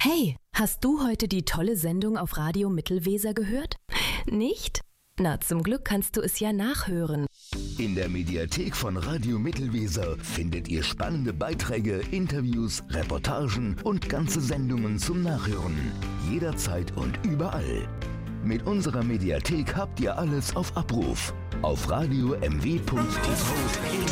Hey, hast du heute die tolle Sendung auf Radio Mittelweser gehört? Nicht? Na, zum Glück kannst du es ja nachhören. In der Mediathek von Radio Mittelweser findet ihr spannende Beiträge, Interviews, Reportagen und ganze Sendungen zum Nachhören. Jederzeit und überall. Mit unserer Mediathek habt ihr alles auf Abruf. Auf radio-mw.tv